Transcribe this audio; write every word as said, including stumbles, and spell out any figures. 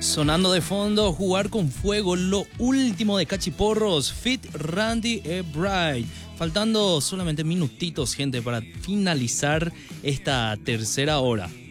Sonando de fondo, Jugar con Fuego, lo último de Cachiporros, Fit Randy e. Bright. Faltando solamente minutitos, gente, para finalizar esta tercera hora.